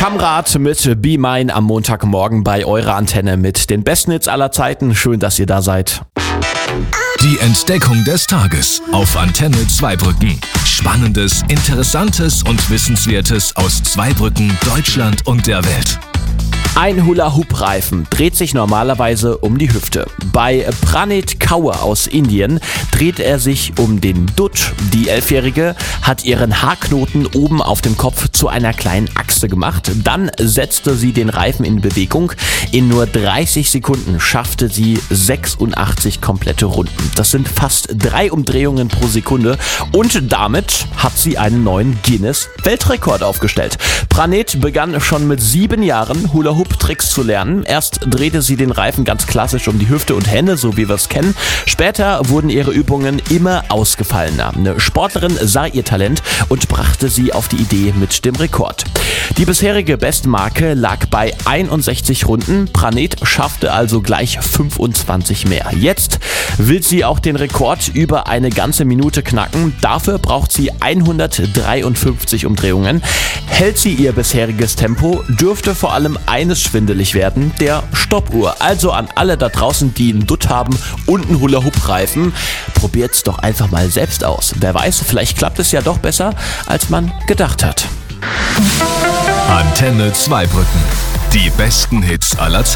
Kamrat mit Be Mine am Montagmorgen bei eurer Antenne mit den besten Hits aller Zeiten. Schön, dass ihr da seid. Die Entdeckung des Tages auf Antenne Zweibrücken. Spannendes, Interessantes und Wissenswertes aus Zweibrücken, Deutschland und der Welt. Ein Hula-Hoop-Reifen dreht sich normalerweise um die Hüfte. Bei Praneet Kaur aus Indien dreht er sich um den Dutt. Die 11-Jährige hat ihren Haarknoten oben auf dem Kopf zu einer kleinen Achse gemacht. Dann setzte sie den Reifen in Bewegung. In nur 30 Sekunden schaffte sie 86 komplette Runden. Das sind fast 3 Umdrehungen pro Sekunde und damit hat sie einen neuen Guinness-Weltrekord aufgestellt. Praneet begann schon mit 7 Jahren Hula-Hoop-Tricks zu lernen. Erst drehte sie den Reifen ganz klassisch um die Hüfte und Hände, so wie wir es kennen. Später wurden ihre Übungen immer ausgefallener. Eine Sportlerin sah ihr Talent und brachte sie auf die Idee mit dem Rekord. Die bisherige Bestmarke lag bei 61 Runden. Praneet schaffte also gleich 25 mehr. Jetzt will sie auch den Rekord über eine ganze Minute knacken. Dafür braucht sie 153 Umdrehungen. Hält sie ihr bisheriges Tempo, dürfte vor allem eines schwindelig werden, der Stoppuhr. Also an alle da draußen, die einen Dutt haben und einen Hula-Hoop-Reifen, probiert's doch einfach mal selbst aus. Wer weiß, vielleicht klappt es ja doch besser, als man gedacht hat. Antenne Zweibrücken. Die besten Hits aller Zeiten.